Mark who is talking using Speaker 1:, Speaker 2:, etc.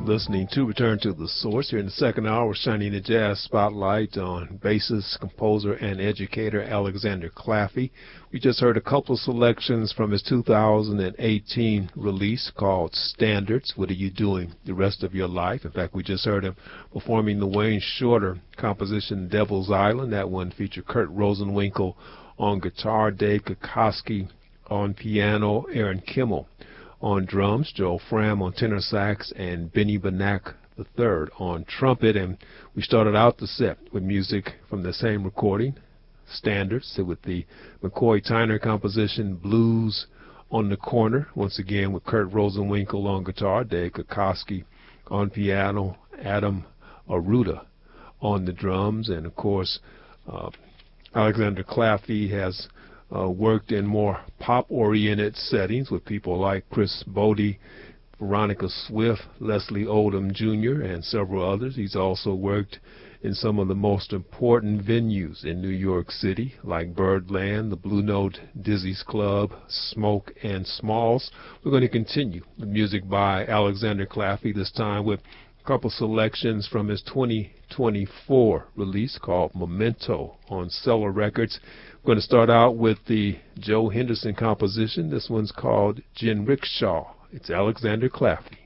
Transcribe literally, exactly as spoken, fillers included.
Speaker 1: listening to Return to the Source. Here in the second hour, shining the jazz spotlight on bassist, composer, and educator Alexander Claffey. We just heard a couple of selections from his two thousand eighteen release called Standards. What are you doing the rest of your life? In fact, we just heard him performing the Wayne Shorter composition Devil's Island. That one featured Kurt Rosenwinkel on guitar, Dave Kukoski on piano, Aaron Kimmel on drums, Joe Fram on tenor sax, and Benny Benack the third on trumpet. And we started out the set with music from the same recording, Standards, with the McCoy Tyner composition Blues on the Corner, once again with Kurt Rosenwinkel on guitar, Dave Kukoski on piano, Adam Aruda on the drums. And of course, uh, Alexander Claffey has Uh, worked in more pop-oriented settings with people like Chris Bodie, Veronica Swift, Leslie Odom Junior, and several others. He's also worked in some of the most important venues in New York City, like Birdland, the Blue Note, Dizzy's Club, Smoke, and Smalls. We're going to continue the music by Alexander Claffey, this time with a couple selections from his twenty twenty-four release called Memento on Cellar Records. We're going to start out with the Joe Henderson composition. This one's called Jinrickshaw. It's Alexander Claffey.